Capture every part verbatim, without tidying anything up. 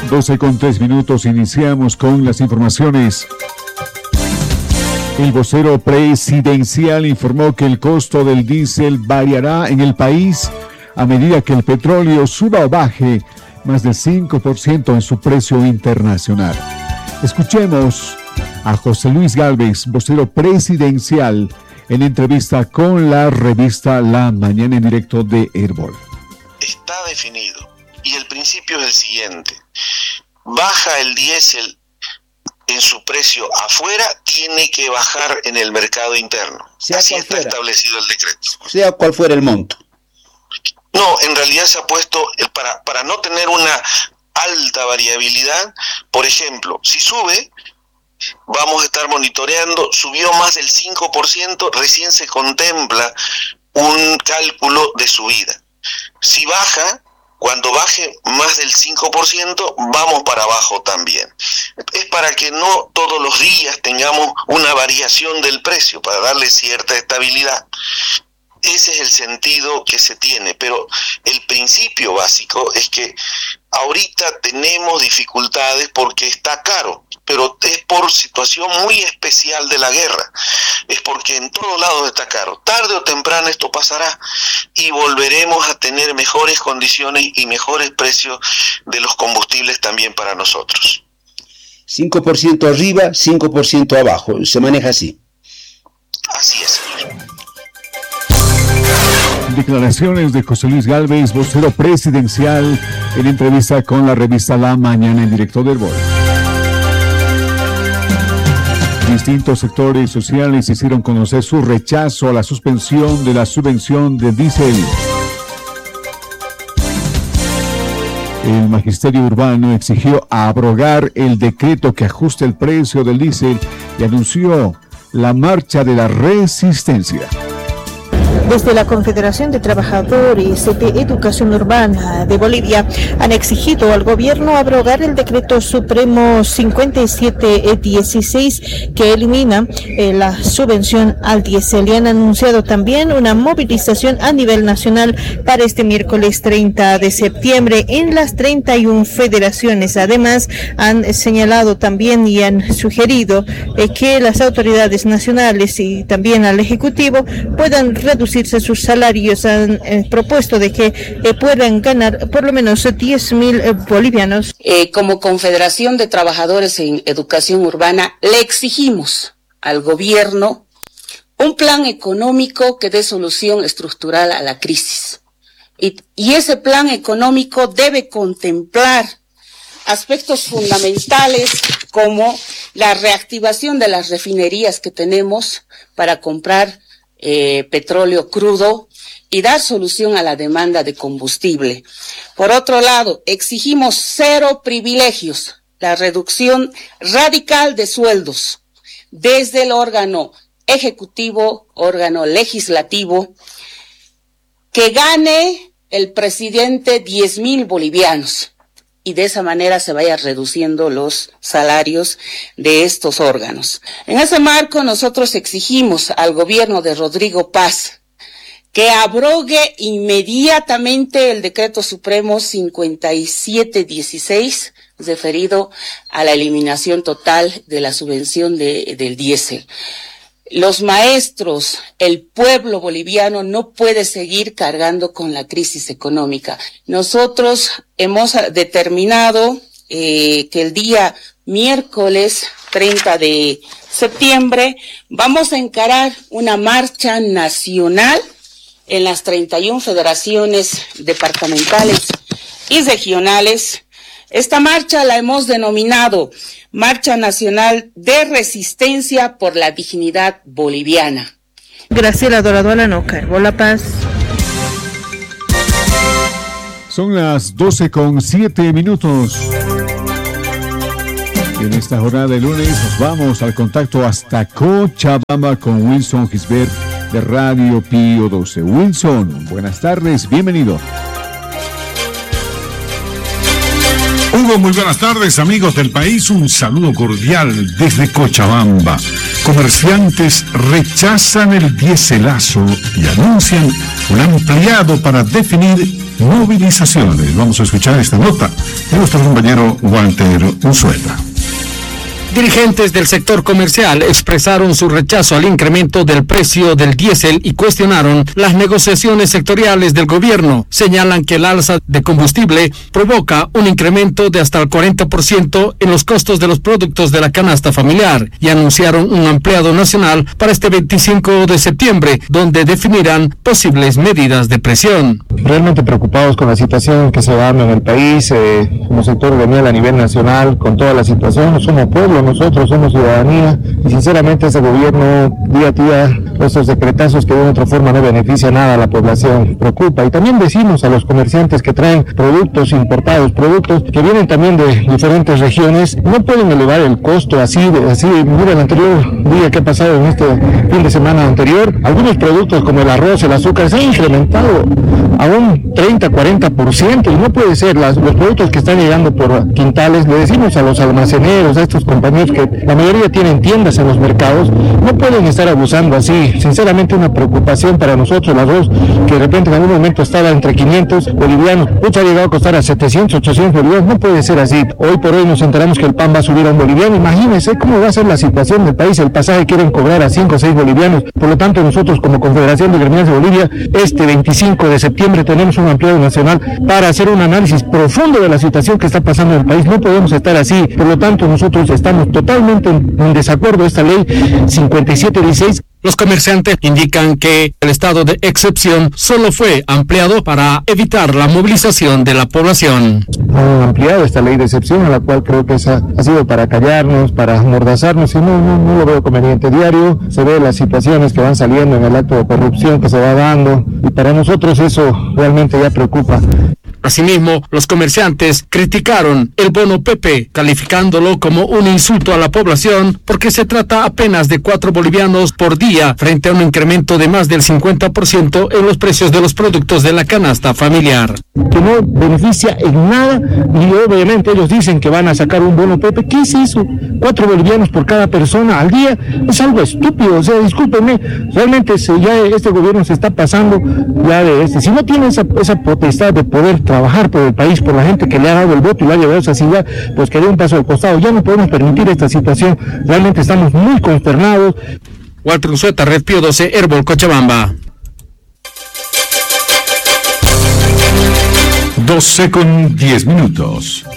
doce con tres minutos, iniciamos con las informaciones. El vocero presidencial informó que el costo del diésel variará en el país a medida que el petróleo suba o baje más del cinco por ciento en su precio internacional. Escuchemos a José Luis Gálvez, vocero presidencial, en entrevista con la revista La Mañana en directo de Herbol. Está definido y el principio es el siguiente: baja el diésel en su precio afuera, tiene que bajar en el mercado interno. Sea Así está fuera. establecido el decreto. Sea cual fuera el monto. No, en realidad se ha puesto, para, para no tener una alta variabilidad, por ejemplo, si sube, vamos a estar monitoreando, subió más del cinco por ciento, recién se contempla un cálculo de subida. Si baja, cuando baje más del cinco por ciento, vamos para abajo también. Es para que no todos los días tengamos una variación del precio, para darle cierta estabilidad. Ese es el sentido que se tiene, pero el principio básico es que ahorita tenemos dificultades porque está caro, pero es por situación muy especial de la guerra, es porque en todos lados está caro. Tarde o temprano esto pasará y volveremos a tener mejores condiciones y mejores precios de los combustibles también para nosotros. cinco por ciento arriba, cinco por ciento abajo, se maneja así. Así es, señor. Declaraciones de José Luis Gálvez, vocero presidencial, en entrevista con la revista La Mañana en directo de Herbol. Distintos sectores sociales hicieron conocer su rechazo a la suspensión de la subvención de diésel. El magisterio urbano exigió abrogar el decreto que ajusta el precio del diésel y anunció la marcha de la resistencia. Desde la Confederación de Trabajadores de Educación Urbana de Bolivia han exigido al gobierno abrogar el decreto supremo cincuenta y siete dieciséis que elimina eh, la subvención al diésel, y han anunciado también una movilización a nivel nacional para este miércoles treinta de septiembre en las treinta y una federaciones. Además, han señalado también y han sugerido eh, que las autoridades nacionales y también al Ejecutivo puedan reducir sus salarios. Han eh, propuesto de que eh, puedan ganar por lo menos diez mil eh, bolivianos. Eh, como Confederación de Trabajadores en Educación Urbana, le exigimos al gobierno un plan económico que dé solución estructural a la crisis. Y, y ese plan económico debe contemplar aspectos fundamentales como la reactivación de las refinerías que tenemos para comprar Eh, petróleo crudo y dar solución a la demanda de combustible. Por otro lado, exigimos cero privilegios, la reducción radical de sueldos desde el órgano ejecutivo, órgano legislativo, que gane el presidente diez mil bolivianos. Y de esa manera se vaya reduciendo los salarios de estos órganos. En ese marco, nosotros exigimos al gobierno de Rodrigo Paz que abrogue inmediatamente el decreto supremo cincuenta y siete dieciséis referido a la eliminación total de la subvención de, del diésel. Los maestros, el pueblo boliviano no puede seguir cargando con la crisis económica. Nosotros hemos determinado eh, que el día miércoles treinta de septiembre vamos a encarar una marcha nacional en las treinta y una federaciones departamentales y regionales. Esta marcha la hemos denominado Marcha Nacional de Resistencia por la Dignidad Boliviana. Graciela Doradola Noca, La Paz. Son las doce con siete minutos. Y en esta jornada de lunes nos vamos al contacto hasta Cochabamba con Wilson Gisbert de Radio Pío doce. Wilson, buenas tardes, bienvenido. Hugo, muy buenas tardes, amigos del país. Un saludo cordial desde Cochabamba. Comerciantes rechazan el diéselazo y anuncian un ampliado para definir movilizaciones. Vamos a escuchar esta nota de nuestro compañero Walter Unzueta. Dirigentes del sector comercial expresaron su rechazo al incremento del precio del diésel y cuestionaron las negociaciones sectoriales del gobierno. Señalan que el alza de combustible provoca un incremento de hasta el cuarenta por ciento en los costos de los productos de la canasta familiar y anunciaron un ampliado nacional para este veinticinco de septiembre, donde definirán posibles medidas de presión. Realmente preocupados con la situación que se va dando en el país, eh, como sector gremial a nivel nacional, con toda la situación, somos pueblo. Nosotros somos ciudadanía y sinceramente ese gobierno día a día, estos decretazos que de otra forma no beneficia nada a la población, preocupa. Y también decimos a los comerciantes que traen productos importados, productos que vienen también de diferentes regiones, no pueden elevar el costo así, de, así, mira el anterior día que ha pasado en este fin de semana anterior, algunos productos como el arroz, el azúcar se han incrementado a un treinta, cuarenta por ciento y no puede ser. Las, los productos que están llegando por quintales, le decimos a los almaceneros, a estos compañeros que la mayoría tienen tiendas en los mercados, no pueden estar abusando así. Sinceramente una preocupación para nosotros, el arroz que de repente en algún momento estaba entre quinientos bolivianos, mucho ha llegado a costar a setecientos, ochocientos bolivianos, no puede ser así. Hoy por hoy nos enteramos que el pan va a subir a un boliviano, imagínense cómo va a ser la situación del país, el pasaje quieren cobrar a cinco o seis bolivianos, por lo tanto nosotros como Confederación de Gremiales de Bolivia, este veinticinco de septiembre tenemos un ampliado nacional para hacer un análisis profundo de la situación que está pasando en el país, no podemos estar así, por lo tanto nosotros estamos totalmente en desacuerdo de esta ley cincuenta y siete dieciséis. Los comerciantes indican que el estado de excepción solo fue ampliado para evitar la movilización de la población. Han ampliado esta ley de excepción, a la cual creo que esa ha sido para callarnos, para amordazarnos, y no, no, no lo veo conveniente. Diario se ve las situaciones que van saliendo en el acto de corrupción que se va dando, y para nosotros eso realmente ya preocupa. Asimismo, los comerciantes criticaron el bono Pepe, calificándolo como un insulto a la población, porque se trata apenas de cuatro bolivianos por día, frente a un incremento de más del cincuenta por ciento en los precios de los productos de la canasta familiar. Que no beneficia en nada, y obviamente ellos dicen que van a sacar un bono Pepe. ¿Qué es eso? Cuatro bolivianos por cada persona al día, es algo estúpido. O sea, discúlpenme, realmente se, ya este gobierno se está pasando ya de este. Si no tiene esa, esa potestad de poder trabajar por el país, por la gente que le ha dado el voto y lo ha llevado a esa silla, pues que dé un paso al costado. Ya no podemos permitir esta situación, realmente estamos muy consternados. Walter Unzueta, Red Pío doce, Herbol, Cochabamba. doce con diez minutos.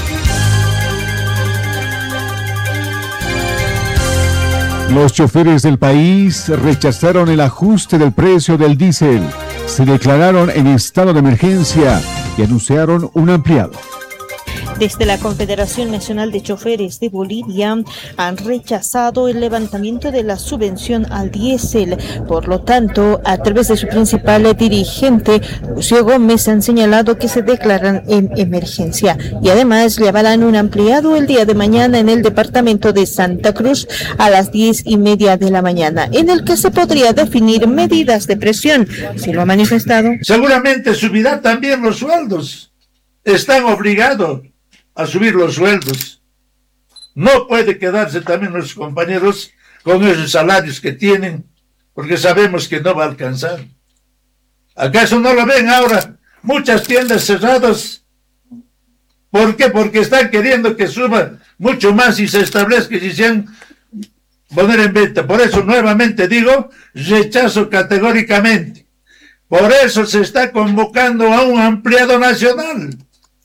Los choferes del país rechazaron el ajuste del precio del diésel, se declararon en estado de emergencia y anunciaron un ampliado. Desde la Confederación Nacional de Choferes de Bolivia han rechazado el levantamiento de la subvención al diésel. Por lo tanto, a través de su principal dirigente, Lucio Gómez, han señalado que se declaran en emergencia y además llevarán un ampliado el día de mañana en el departamento de Santa Cruz a las diez y media de la mañana, en el que se podría definir medidas de presión. Si lo ha manifestado. Seguramente subirá también los sueldos. Están obligados a subir los sueldos. No puede quedarse también los compañeros con esos salarios que tienen, porque sabemos que no va a alcanzar. ¿Acaso no lo ven ahora? Muchas tiendas cerradas. ¿Por qué? Porque están queriendo que suba mucho más y se establezca y se han poner en venta. Por eso nuevamente digo, rechazo categóricamente. Por eso se está convocando a un ampliado nacional.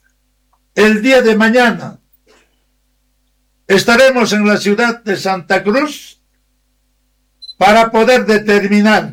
El día de mañana estaremos en la ciudad de Santa Cruz para poder determinar.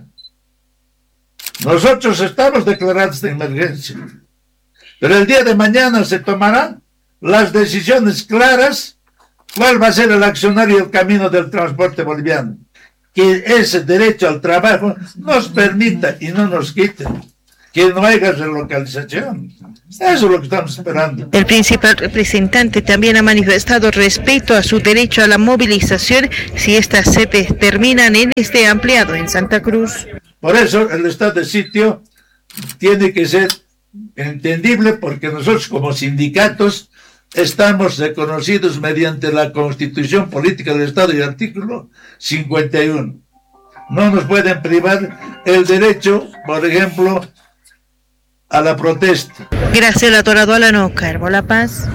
Nosotros estamos declarados de emergencia, pero el día de mañana se tomarán las decisiones claras cuál va a ser el accionario y el camino del transporte boliviano. Que ese derecho al trabajo nos permita y no nos quite. Que no haya relocalización. Eso es lo que estamos esperando. El principal representante también ha manifestado respeto a su derecho a la movilización si éstas se determinan en este ampliado en Santa Cruz. Por eso el estado de sitio tiene que ser entendible, porque nosotros como sindicatos estamos reconocidos mediante la Constitución Política del Estado y el artículo cincuenta y uno. No nos pueden privar el derecho, por ejemplo, a la protesta. Graciela Toradualano, Carbo La Paz.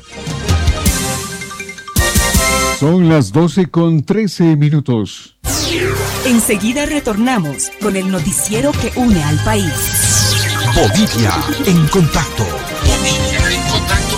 Son las doce con trece minutos. Enseguida retornamos con el noticiero que une al país. Bolivia en contacto. Bolivia en contacto.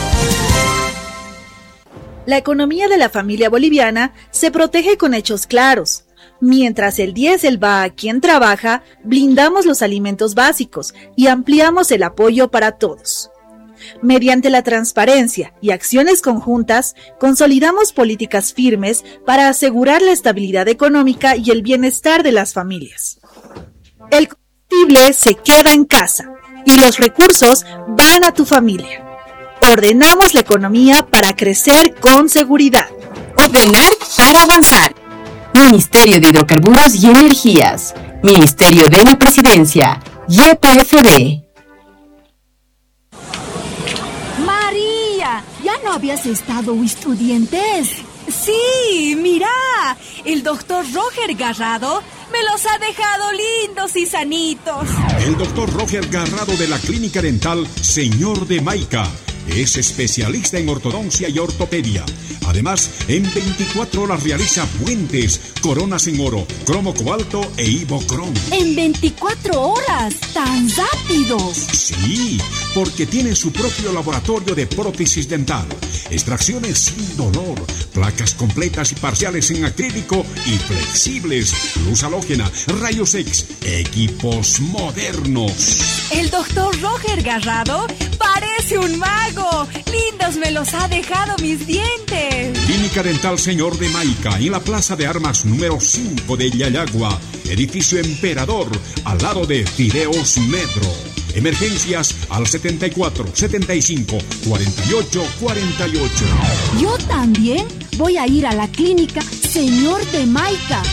La economía de la familia boliviana se protege con hechos claros. Mientras el diésel va a quien trabaja, blindamos los alimentos básicos y ampliamos el apoyo para todos. Mediante la transparencia y acciones conjuntas, consolidamos políticas firmes para asegurar la estabilidad económica y el bienestar de las familias. El combustible se queda en casa y los recursos van a tu familia. Ordenamos la economía para crecer con seguridad. Ordenar para avanzar. Ministerio de Hidrocarburos y Energías. Ministerio de la Presidencia. Y P F B. María, ¿ya no habías estado estudiantes? Sí, mira, el doctor Roger Garrado me los ha dejado lindos y sanitos. El doctor Roger Garrado de la Clínica Dental Señor de Maica es especialista en ortodoncia y ortopedia. Además, en veinticuatro horas realiza puentes, coronas en oro, cromo cobalto e ibocrom. ¿En veinticuatro horas? ¿Tan rápido? Sí, porque tiene su propio laboratorio de prótesis dental, extracciones sin dolor, placas completas y parciales en acrílico y flexibles, luz halógena, rayos X, equipos modernos. El doctor Roger Garrado parece un mago. Lindos me los ha dejado mis dientes. Clínica Dental Señor de Maica, en la Plaza de Armas número cinco de Yayagua, edificio Emperador, al lado de Fideos Medro. Emergencias al setenta y cuatro, setenta y cinco, cuarenta y ocho, cuarenta y ocho. Yo también voy a ir a la clínica Señor de Maica.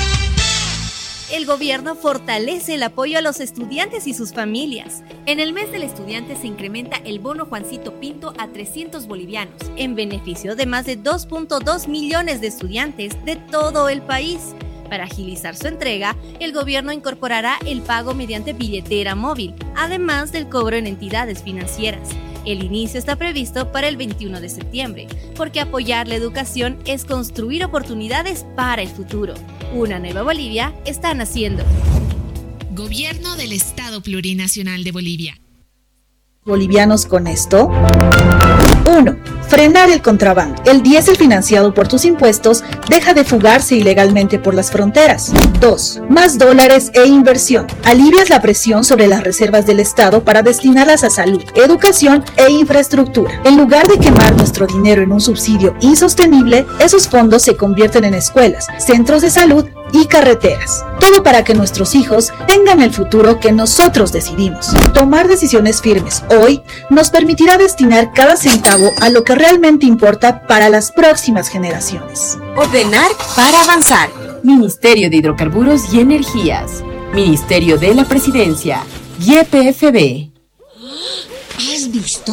El gobierno fortalece el apoyo a los estudiantes y sus familias. En el mes del estudiante se incrementa el bono Juancito Pinto a trescientos bolivianos, en beneficio de más de dos punto dos millones de estudiantes de todo el país. Para agilizar su entrega, el gobierno incorporará el pago mediante billetera móvil, además del cobro en entidades financieras. El inicio está previsto para el veintiuno de septiembre, porque apoyar la educación es construir oportunidades para el futuro. Una nueva Bolivia está naciendo. Gobierno del Estado Plurinacional de Bolivia. Bolivianos con esto. uno. Frenar el contrabando. El diésel financiado por tus impuestos deja de fugarse ilegalmente por las fronteras. dos. Más dólares e inversión. Alivias la presión sobre las reservas del Estado para destinarlas a salud, educación e infraestructura. En lugar de quemar nuestro dinero en un subsidio insostenible, esos fondos se convierten en escuelas, centros de salud y carreteras. Todo para que nuestros hijos tengan el futuro que nosotros decidimos. Tomar decisiones firmes hoy nos permitirá destinar cada centavo a lo que realmente importa para las próximas generaciones. Ordenar para avanzar. Ministerio de Hidrocarburos y Energías. Ministerio de la Presidencia. Y P F B. ¿Has visto?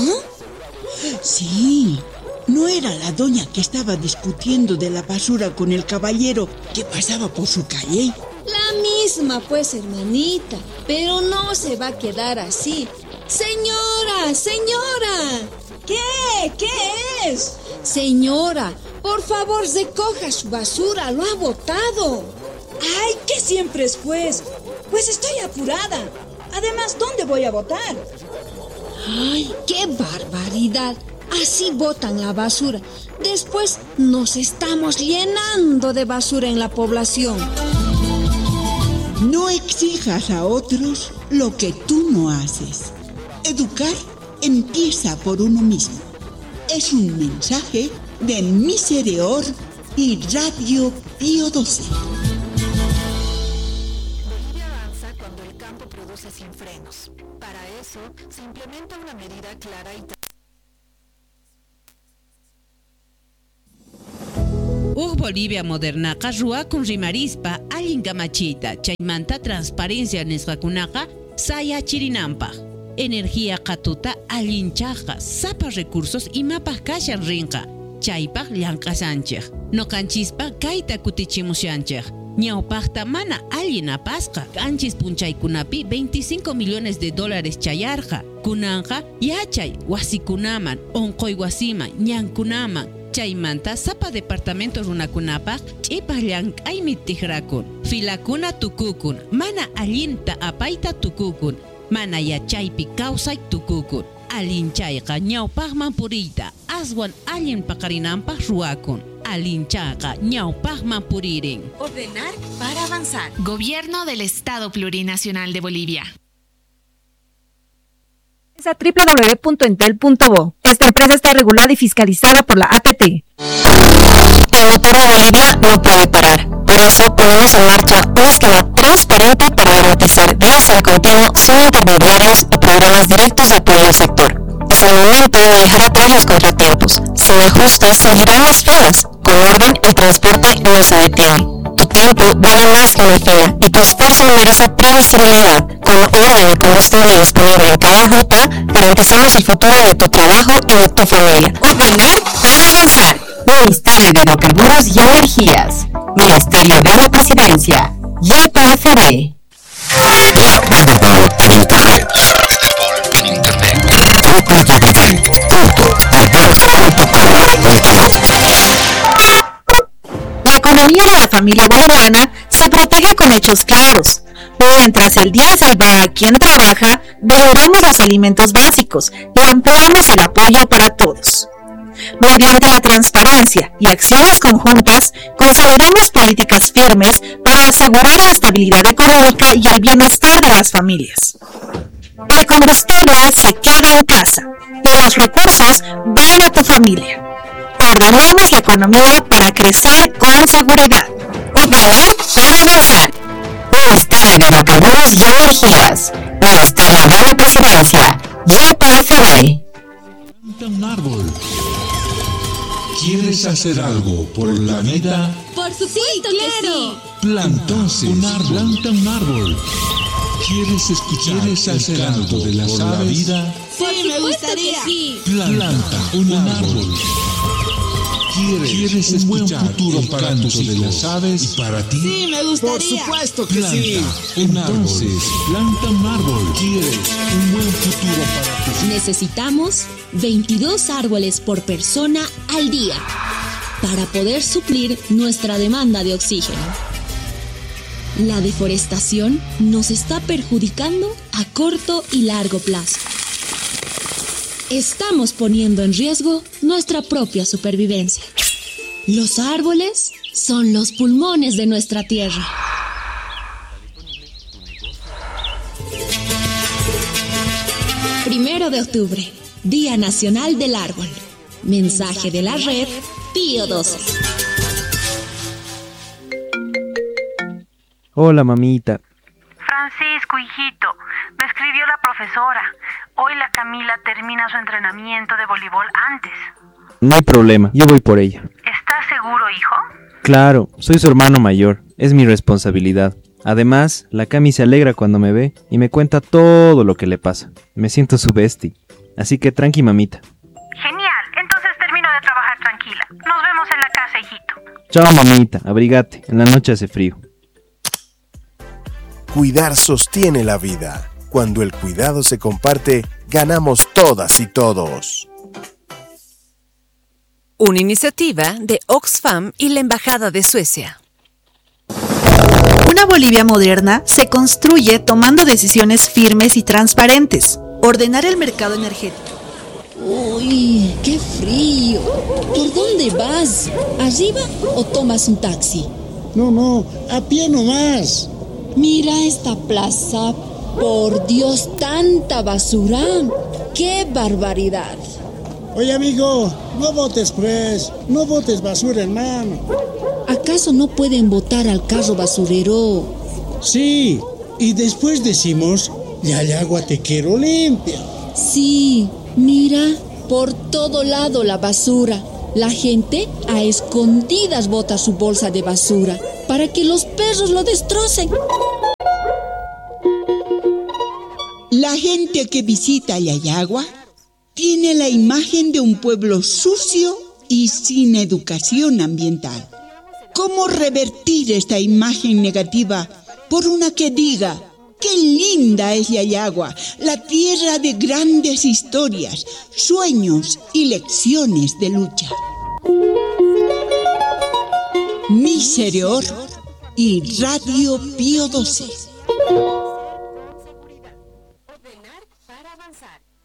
Sí. ¿No era la doña que estaba discutiendo de la basura con el caballero que pasaba por su calle? La misma, pues, hermanita. Pero no se va a quedar así. Señora, señora. ¿Qué? ¿Qué es? Señora, por favor, recoja su basura. Lo ha botado. Ay, ¿qué siempre es, pues? Pues estoy apurada. Además, ¿dónde voy a botar? Ay, qué barbaridad. Así botan la basura. Después nos estamos llenando de basura en la población. No exijas a otros lo que tú no haces. Educar empieza por uno mismo. Es un mensaje de Misereor y Radio Pío doce. Bolivia avanza cuando el campo produce sin frenos. Para eso se implementa una medida clara y Ug Bolivia modernaqa ruakun rimarispa allin kamachita chaymanta transparencia nisqakunaqa sayachirinanpaq. Energía qatuta allinchaqa sapa recursos imapaq kashan rinqa chaypaq llanqasanchik. Noqanchispa kayta kutichimushanchik. ñawpaqta mana allin apasqa. Anchis punchaykunapi veinticinco millones de dólares chayarqa. Kunanqa yachay wasikunaman, onqoy wasiman, ñankunaman. Chaymanta sapa departamento runakunapaq ch'ipaq llank'aymi tiqrakun. Filakuna tukukun, mana allinta apayta tukukun, mana yachaypi kawsay tukukun. Allinchayqa ñawpaqman puriyta aswan allin paqarinanpaq ruwakun. Allinchayqa ñawpaqman puririn. Ordenar para avanzar. Gobierno del Estado Plurinacional de Bolivia. A doble u doble u doble u punto entel punto bo. Esta empresa está regulada y fiscalizada por la A T T. El motor de Bolivia no puede parar. Por eso ponemos en marcha un esquema transparente para garantizar diésel continuo sin intermediarios y programas directos de apoyo al sector. Es el momento de dejar atrás los contratiempos. Sin ajustes seguirán las filas. Con orden, el transporte no se detiene. Tu tiempo vale más que una fila y tu esfuerzo merece previsibilidad. Con orden y combustible disponible en cada ruta, garantizamos el futuro de tu trabajo y de tu familia. Ordenar para avanzar. Ministerio de Hidrocarburos y Energías. Ministerio de la Presidencia. Y P F B. La radio en internet. En internet. doble u doble u doble u punto entel punto com. La economía de la familia boliviana se protege con hechos claros. Mientras el diésel va a quien trabaja, valoramos los alimentos básicos y ampliamos el apoyo para todos. Mediante la transparencia y acciones conjuntas, consolidamos políticas firmes para asegurar la estabilidad económica y el bienestar de las familias. El combustible se queda en casa y los recursos van a tu familia. Ordenamos la economía para crecer con seguridad. Ordenar para avanzar. Ministerio de Hidrocarburos y Energías. Ministerio de la Presidencia. Y P F B. Planta un árbol. ¿Quieres hacer algo por la vida? Por supuesto que sí. Planta un árbol. Planta un árbol. ¿Quieres escuchar ¿Quieres hacer algo de las aves? La vida? Sí, me gustaría. Sí. Planta un árbol. ¿Quieres, ¿Quieres un buen futuro para tus hijos de las aves y para ti? Sí, me gustaría. Por supuesto que planta sí. Un Entonces, árbol. Planta un árbol. ¿Quieres un buen futuro para tus hijos? Necesitamos veintidós árboles por persona al día para poder suplir nuestra demanda de oxígeno. La deforestación nos está perjudicando a corto y largo plazo. Estamos poniendo en riesgo nuestra propia supervivencia. Los árboles son los pulmones de nuestra tierra. Primero de octubre, Día Nacional del Árbol. Mensaje de la red Pío doce. Hola, mamita. Francisco, hijito, me escribió la profesora. Hoy la Camila termina su entrenamiento de voleibol antes. No hay problema, yo voy por ella. ¿Estás seguro, hijo? Claro, soy su hermano mayor, es mi responsabilidad. Además, la Cami se alegra cuando me ve y me cuenta todo lo que le pasa. Me siento su bestie, así que tranqui, mamita. Genial, entonces termino de trabajar tranquila. Nos vemos en la casa, hijito. Chao, mamita, abrigate, en la noche hace frío. Cuidar sostiene la vida. Cuando el cuidado se comparte, ganamos todas y todos. Una iniciativa de Oxfam y la Embajada de Suecia. Una Bolivia moderna se construye tomando decisiones firmes y transparentes. Ordenar el mercado energético. Uy, qué frío. ¿Por dónde vas? ¿Arriba o tomas un taxi? No, no, a pie nomás. Mira esta plaza. Por Dios, tanta basura. ¡Qué barbaridad! Oye, amigo, no botes pues. No botes basura, hermano. ¿Acaso no pueden botar al carro basurero? Sí, y después decimos, ya hay agua te quiero limpia. Sí, mira, por todo lado la basura. La gente a escondidas bota su bolsa de basura para que los perros lo destrocen. La gente que visita Yayagua tiene la imagen de un pueblo sucio y sin educación ambiental. cómo revertir esta imagen negativa por una que diga: ¡qué linda es Yayagua, la tierra de grandes historias, sueños y lecciones de lucha! Misereor y Radio Pío doce.